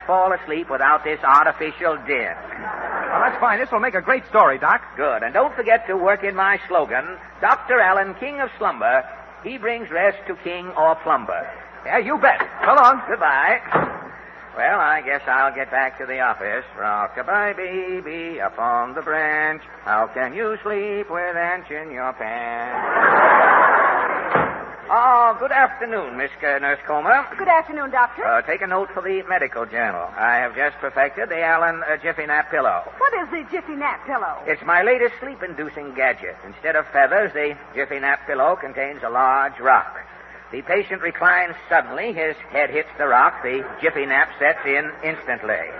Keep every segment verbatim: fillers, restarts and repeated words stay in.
fall asleep without this artificial din. Well, that's fine. This will make a great story, Doc. Good. And don't forget to work in my slogan, Doctor Allen, King of Slumber. He brings rest to king or plumber. Yeah, you bet. So long. Goodbye. Well, I guess I'll get back to the office. Rock-a-bye, baby, up on the branch. How can you sleep with ants in your pants? Oh, good afternoon, Miss uh, Nurse Comer. Good afternoon, Doctor. Uh, take a note for the medical journal. I have just perfected the Allen uh, Jiffy Nap pillow. What is the Jiffy Nap pillow? It's my latest sleep-inducing gadget. Instead of feathers, the Jiffy Nap pillow contains a large rock. The patient reclines suddenly. His head hits the rock. The Jiffy Nap sets in instantly.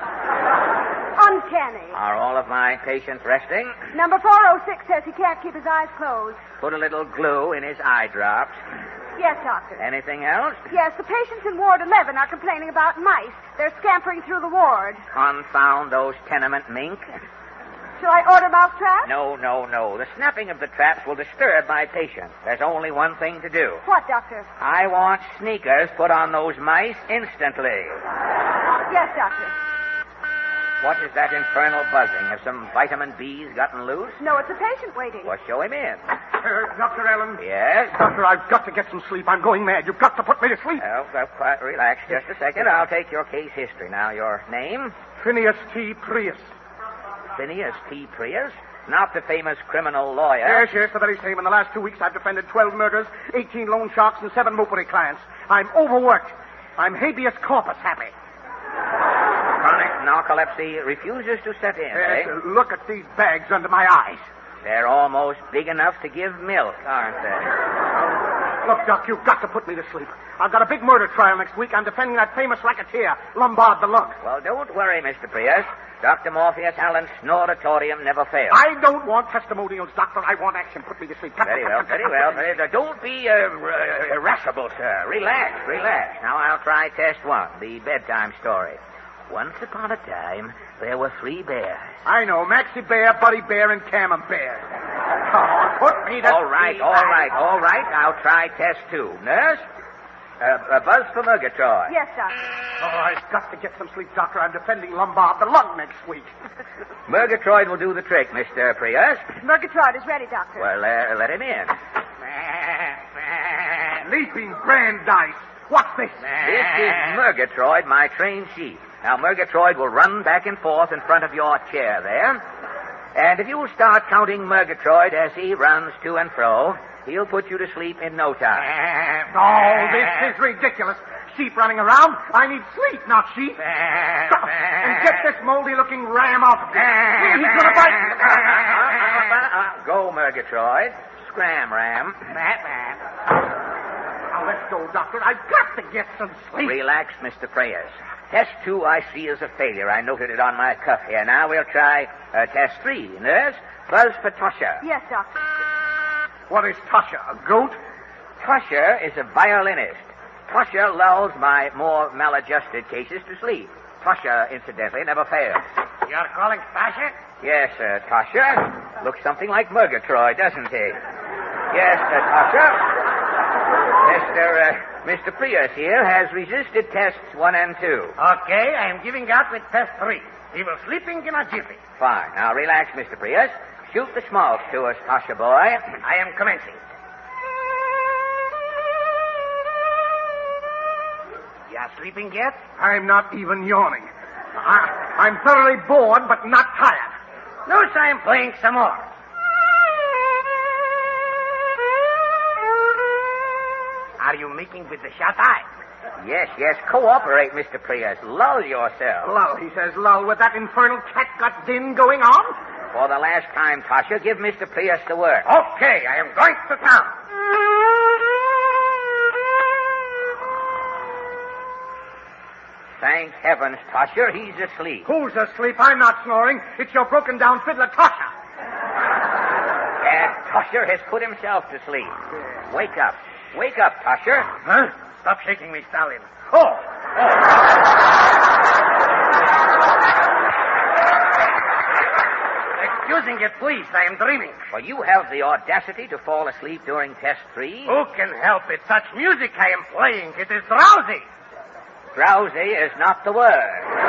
Uncanny. Are all of my patients resting? Number four oh six says he can't keep his eyes closed. Put a little glue in his eye drops. Yes, Doctor. Anything else? Yes, the patients in Ward eleven are complaining about mice. They're scampering through the ward. Confound those tenement mink. Shall I order mouse traps? No, no, no. The snapping of the traps will disturb my patients. There's only one thing to do. What, Doctor? I want sneakers put on those mice instantly. Yes, Doctor. What is that infernal buzzing? Have some vitamin B's gotten loose? No, it's a patient waiting. Well, show him in. Uh, Doctor Allen? Yes? Doctor, I've got to get some sleep. I'm going mad. You've got to put me to sleep. Oh, well, quite relax just a second. I'll take your case history. Now, your name? Phineas T. Prius. Phineas T. Prius? Not the famous criminal lawyer. Yes, yes, the very same. In the last two weeks, I've defended twelve murders, eighteen loan sharks, and seven Mopuri clients. I'm overworked. I'm habeas corpus happy. Chronic narcolepsy refuses to set in, Yes, eh? uh, look at these bags under my eyes. They're almost big enough to give milk, aren't they? Look, Doc, you've got to put me to sleep. I've got a big murder trial next week. I'm defending that famous racketeer, Lombard the Lug. Well, don't worry, Mister Prius. Doctor Morpheus Allen's snoratorium never fails. I don't want testimonials, Doctor. I want action. Put me to sleep. Very well, very well. Very well. Don't be uh, uh, irascible, sir. Relax, relax. Now I'll try test one, the bedtime story. Once upon a time, there were three bears. I know. Maxie Bear, Buddy Bear, and Camembert. Come on, put me to All right, sleep. all right, all right. I'll try test two. Nurse, uh, a buzz for Murgatroyd. Yes, Doctor. Oh, I've got to get some sleep, Doctor. I'm defending Lombard the Lug next week. Murgatroyd will do the trick, Mister Prius. Murgatroyd is ready, Doctor. Well, uh, let him in. Leaping Brandeis. What's this? This is Murgatroyd, my trained sheep. Now, Murgatroyd will run back and forth in front of your chair there. And if you will start counting Murgatroyd as he runs to and fro, he'll put you to sleep in no time. Oh, this is ridiculous. Sheep running around. I need sleep, not sheep. Stop and get this moldy-looking ram off of me. He's going to bite me. Go, Murgatroyd. Scram, Ram. Now, let's go, Doctor. I've got to get some sleep. Relax, Mister Prius. Test two I see as a failure. I noted it on my cuff here. Now we'll try uh, test three. Nurse, buzz for Tosha. Yes, Doctor. What is Tasha, a goat? Tosha is a violinist. Tosha lulls my more maladjusted cases to sleep. Tosha, incidentally, never fails. You're calling Tasha? Yes, uh, Tosha. Looks something like Murgatroyd, doesn't he? Yes, uh, Tosha. Mister Uh, Mister Prius here has resisted tests one and two. Okay, I'm giving out with test three. He was sleeping in a jiffy. Fine. Now relax, Mister Prius. Shoot the smalls to us, Tosha boy. I am commencing. You are sleeping yet? I'm not even yawning. I, I'm thoroughly bored, but not tired. No, I am playing some more. Are you making with the shut eye? Yes, yes. Cooperate, Mister Prius. Lull yourself. Lull, he says, lull, with that infernal catgut din going on? For the last time, Tosha, give Mister Prius the word. Okay, I am going to town. Thank heavens, Tosha, he's asleep. Who's asleep? I'm not snoring. It's your broken-down fiddler, Tasha. And Tosha has put himself to sleep. Wake up. Wake up, Tosha. Huh? Stop shaking me, Stalin. Oh! oh. Excusing it, please. I am dreaming. Well, you have the audacity to fall asleep during test three? Who can help it? Such music I am playing. It is drowsy. Drowsy is not the word.